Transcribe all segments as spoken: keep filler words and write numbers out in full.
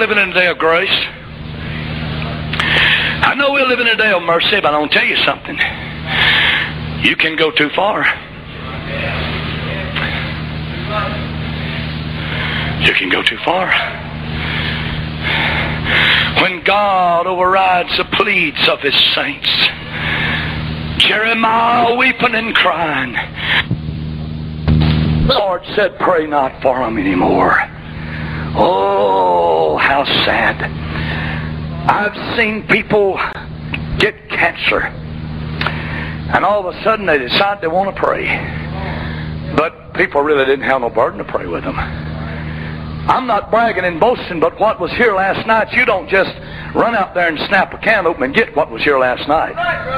living in a day of grace. I know we're living in a day of mercy, but I want to tell you something. You can go too far. You can go too far. When God overrides the pleas of His saints, Jeremiah weeping and crying, the Lord said, pray not for them anymore. Oh, how sad. I've seen people get cancer, and all of a sudden they decide they want to pray. But people really didn't have no burden to pray with them. I'm not bragging and boasting, but what was here last night, you don't just run out there and snap a can open and get what was here last night.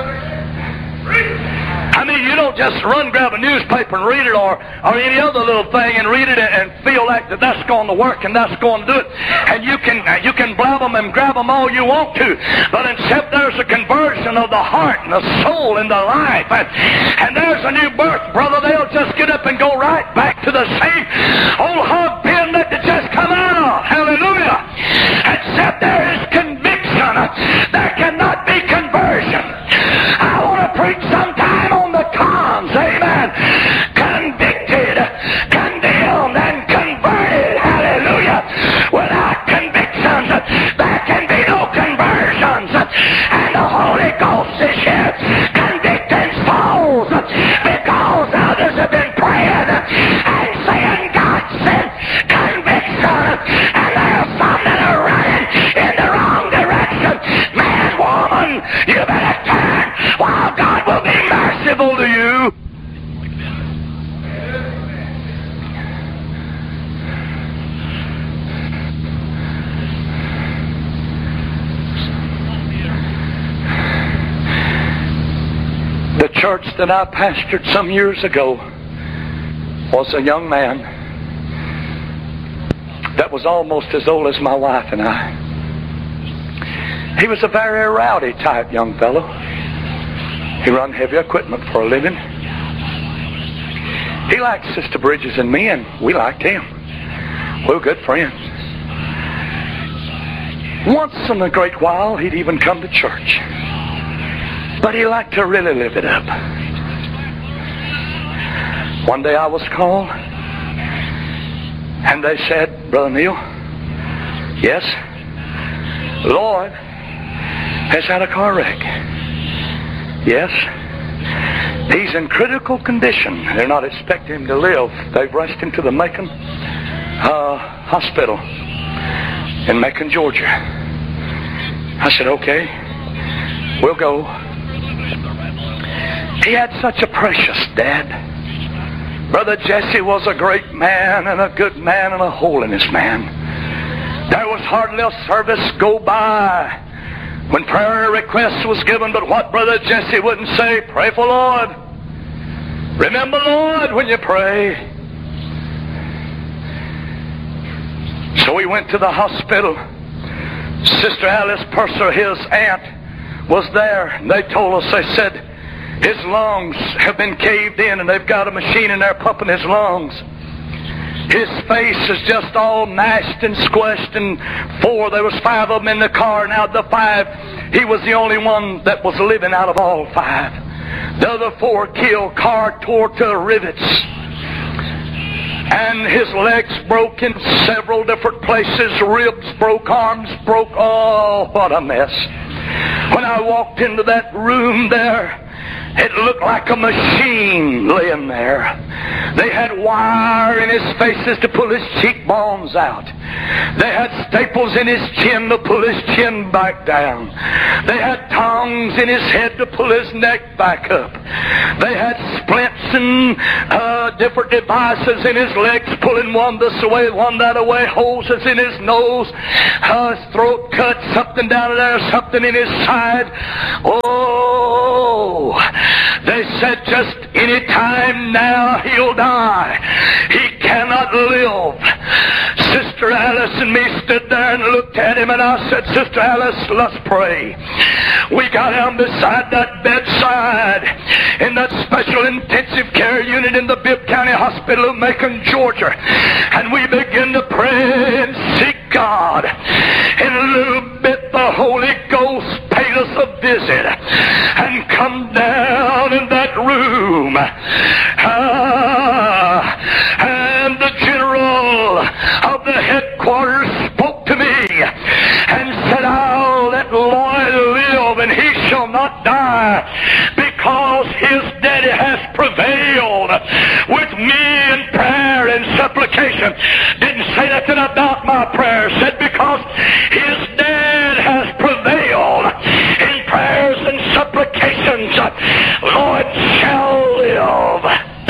I mean, you don't just run, grab a newspaper and read it, or, or any other little thing and read it and feel like that that's going to work and that's going to do it. And you can you can blab them and grab them all you want to. But except there's a conversion of the heart and the soul and the life, and, and there's a new birth, brother, they'll just get up and go right back to the same old hog pen that they just come out of. Hallelujah. Except there is conviction, there cannot be conversion. I want to preach sometime on the cons, amen. Convicted, condemned, and converted, hallelujah. Without convictions, there can be no conversions. And the Holy Ghost is here, convicting souls, because others have been praying and saying, God sent conviction, and there are some that are running in the wrong direction. Man, woman, you better turn while God will be merciful to you. The church that I pastored some years ago was a young man that was almost as old as my wife and I. He was a very rowdy type young fellow. He run heavy equipment for a living. He liked Sister Bridges and me, and we liked him. We were good friends. Once in a great while, he'd even come to church. But he liked to really live it up. One day I was called, and they said, Brother Neil, yes, Lloyd has had a car wreck. Yes, he's in critical condition. They're not expecting him to live. They've rushed him to the Macon uh, hospital in Macon, Georgia. I said, okay, we'll go. He had such a precious dad. Brother Jesse was a great man and a good man and a holiness man. There was hardly a service go by when prayer requests was given, but what Brother Jesse wouldn't say, pray for Lord. Remember Lord when you pray. So we went to the hospital. Sister Alice Purser, his aunt, was there. And they told us, they said, his lungs have been caved in and they've got a machine in there pumping his lungs. His face is just all gnashed and squished, and four, there was five of them in the car, and out of the five, he was the only one that was living out of all five. The other four killed, car tore to rivets. And his legs broke in several different places, ribs broke, arms broke, oh, what a mess. When I walked into that room there, it looked like a machine laying there. They had wire in his faces to pull his cheekbones out. They had staples in his chin to pull his chin back down. They had tongs in his head to pull his neck back up. They had splints and uh, different devices in his legs, pulling one this way, one that away, hoses in his nose, uh, his throat cut, something down there, something in his side. Oh, they said just any time now he'll die. He cannot live. Sister Alice and me stood there and looked at him, and I said, Sister Alice, let's pray. We got down beside that bedside in that special intensive care unit in the Bibb County Hospital of Macon, Georgia, and we began to pray and seek God. that room. Uh, and the general of the headquarters spoke to me and said, I'll let Lloyd live and he shall not die, because his daddy has prevailed with me in prayer and supplication. Didn't say nothing about my prayer. Said because his dad has prevailed in prayers and supplications, Lord shall live.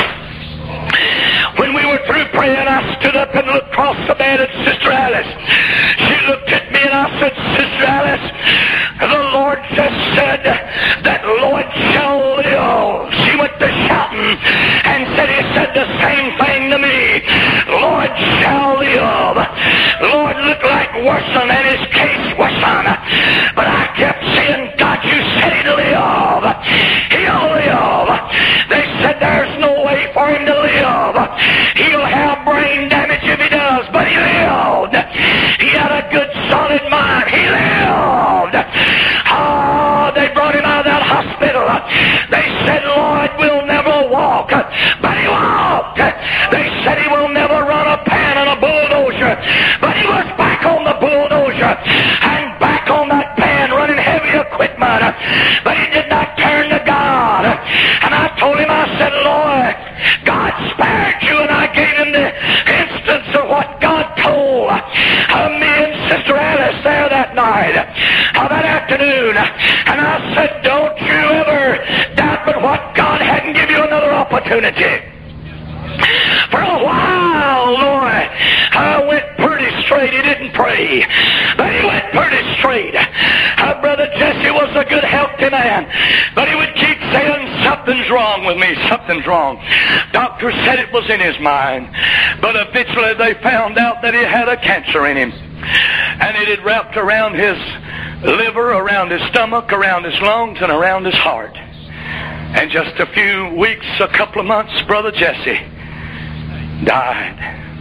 When we were through praying, I stood up and looked across the bed at Sister Alice. She looked at me and I said, Sister Alice, the Lord just said that Lord shall live. She went to shouting and said, he said the same thing to me. Lord shall live. Lord looked like worsen and his case worsen. But I kept saying, God, you said he'd live. He'll live. They said there's no way for him to live. He'll have brain damage if he does, but he lived. He had a good solid mind. He lived. Oh, they brought him out of that hospital. They said, Lord will never walk, but he walked. They said he will never run a pan on a bulldozer, but he was back on the bulldozer and back on that pan running heavy equipment. But he did not turn to God. And I told him, I said, Lord, God spared you, and I gave him the instance of what God told uh, me and Sister Alice there that night, uh, that afternoon. And I said, don't you ever doubt but what God hadn't given you another opportunity. For a while, Lord, I went pretty straight. He didn't pray, but he went pretty straight. Uh, Brother Jesse was a good, healthy man, but he would keep saying, something's wrong with me, something's wrong. Doctors said it was in his mind, but eventually they found out that he had a cancer in him, and it had wrapped around his liver, around his stomach, around his lungs, and around his heart. And just a few weeks, a couple of months, Brother Jesse died.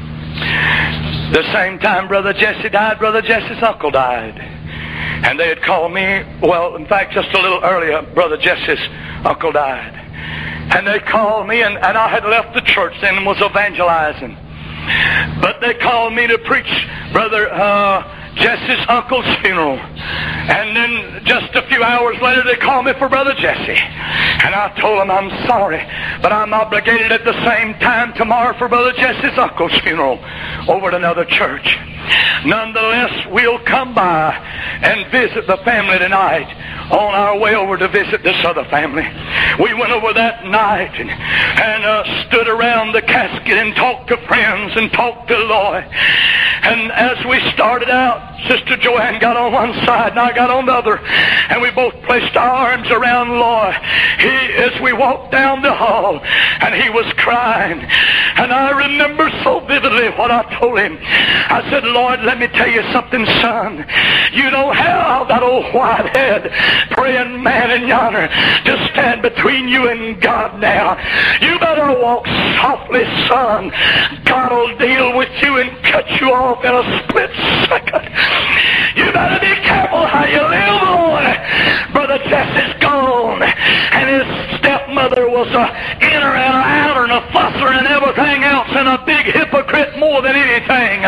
The same time Brother Jesse died, Brother Jesse's uncle died. And they had called me, well, in fact, just a little earlier, Brother Jesse's uncle died. And they called me, and, and I had left the church then and was evangelizing. But they called me to preach Brother uh, Jesse's uncle's funeral. And then just a few hours later they called me for Brother Jesse. And I told them I'm sorry, but I'm obligated at the same time tomorrow for Brother Jesse's uncle's funeral over at another church. Nonetheless, we'll come by and visit the family tonight on our way over to visit this other family. We went over that night and, and uh, stood around the casket and talked to friends and talked to Lloyd. And as we started out, Sister Joanne got on one side and I got on the other, and we both placed our arms around Lloyd. He, as we walked down the hall, and he was crying. And I remember so vividly what I told him. I said, Lord, let me tell you something, son. You don't have that old white-head praying man in yonder to stand between you and God now. You better walk softly, son. God will deal with you and cut you off in a split second. You better be careful how you live, boy. Brother Jesse's gone, and his stepmother was a inner and a outer and a fusser and everything else, and a big hypocrite more than anything.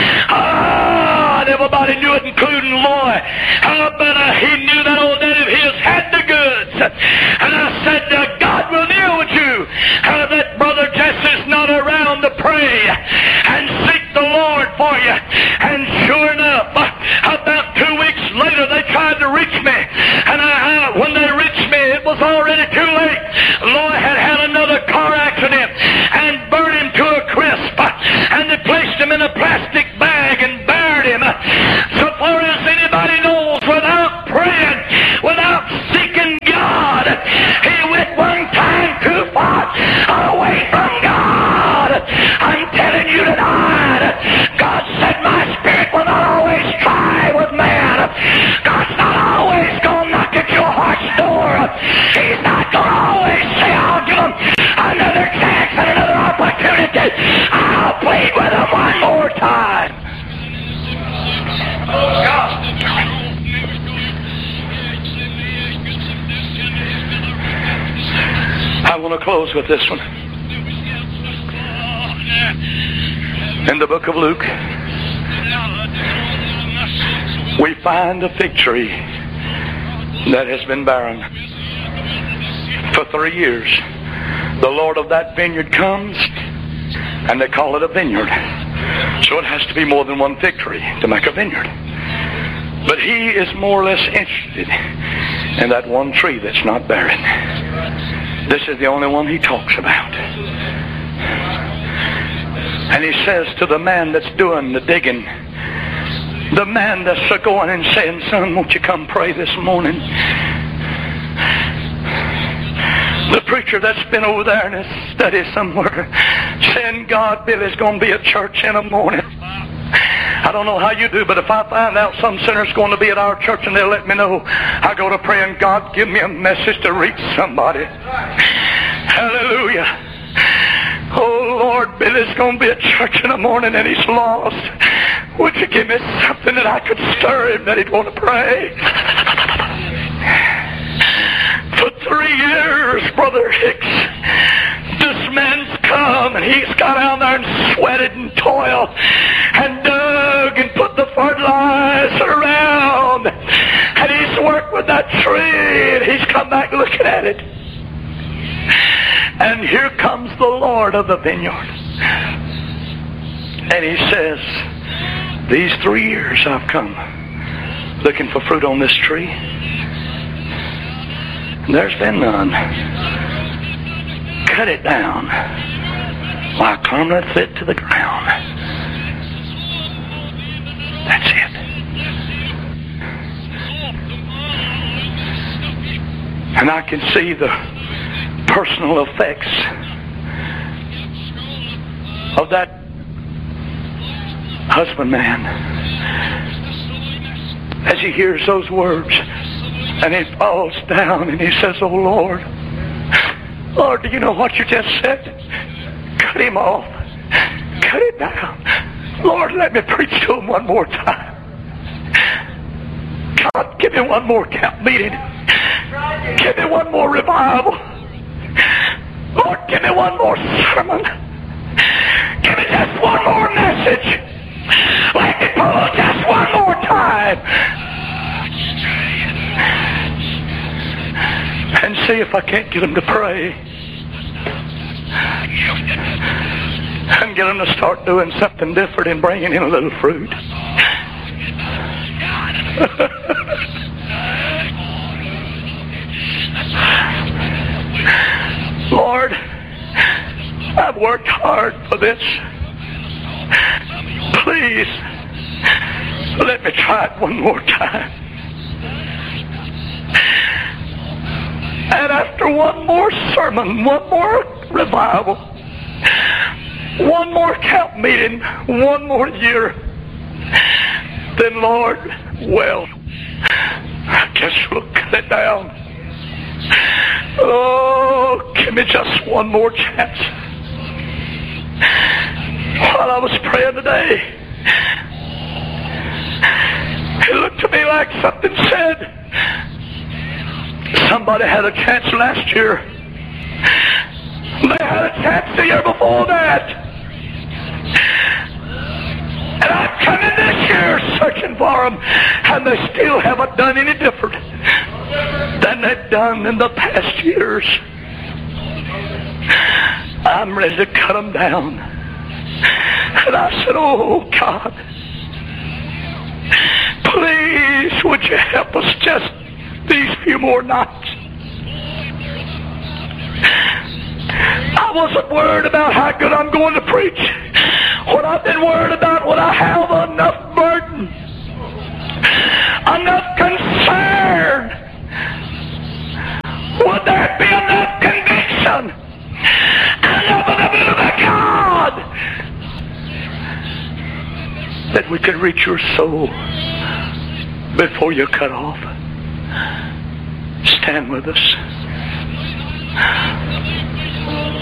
Ah, and everybody knew it, including Lloyd. Ah, but uh, he knew that old daddy of his had the goods. And I said, uh, God will deal with you. Uh, that Brother Jesse's not around to pray and seek the Lord for you. And sure enough, uh, about two weeks later, they tried to reach me. And I, uh, when they reached me, it was already too late. Lloyd had had another car accident and burned him to a crisp. And they placed him in a plastic bag and buried him. So far as anybody knows, without praying, without seeking God, he went one time too far away from God. I'm telling you tonight, God said my spirit will not always try with man. God's not always going to knock at your heart's door. He's not going to always say, I'll give him another want to close with this one. In the book of Luke, we find a fig tree that has been barren for three years. The Lord of that vineyard comes, and they call it a vineyard. So it has to be more than one fig tree to make a vineyard. But he is more or less interested in that one tree that's not barren. This is the only one he talks about. And he says to the man that's doing the digging, the man that's going and saying, son, won't you come pray this morning? The preacher that's been over there in his study somewhere saying, God, Billy's going to be at church in the morning. I don't know how you do, but if I find out some sinner's going to be at our church and they'll let me know, I go to pray and God, give me a message to reach somebody. Hallelujah. Oh Lord, Billy's going to be at church in the morning and he's lost. Would you give me something that I could stir him that he'd want to pray? For three years, Brother Hicks, this man's come and he's got down there and sweated and toiled and dug and put the fertilizer around. And he's worked with that tree and he's come back looking at it. And here comes the Lord of the vineyard. And he says, these three years I've come looking for fruit on this tree. And there's been none. Cut it down. Why, cometh it to the ground. That's it. And I can see the personal effects of that husbandman as he hears those words and he falls down and he says, oh Lord, Lord, do you know what you just said? Cut him off. Cut it down. Lord, let me preach to him one more time. God, give me one more camp meeting. Give me one more revival. Lord, give me one more sermon. Give me just one more message. Let me pull just one more time. And see if I can't get him to pray. And get him to start doing something different and bringing in a little fruit. Lord, I've worked hard for this. Please, let me try it one more time. And after one more sermon, one more revival, one more camp meeting, one more year, then Lord, well, I guess we'll cut it down. Oh, give me just one more chance. While I was praying today, it looked to me like something said, somebody had a chance last year. They had a chance the year before that. And I've come in this year searching for them, and they still haven't done any different than they've done in the past years. I'm ready to cut them down. And I said, oh God, please would you help us just these few more nights. I wasn't worried about how good I'm going to preach. What I've been worried about, would I have enough burden, enough concern? Would there be enough conviction, enough of the will of God that we could reach your soul before you're cut off? Stand with us.